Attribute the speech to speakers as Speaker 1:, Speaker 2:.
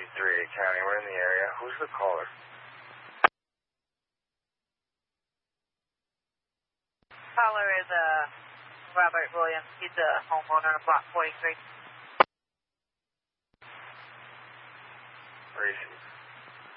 Speaker 1: 38 County. We're in the area. Who's the caller?
Speaker 2: Caller is Robert Williams. He's a homeowner of Block 43.
Speaker 1: Where is he?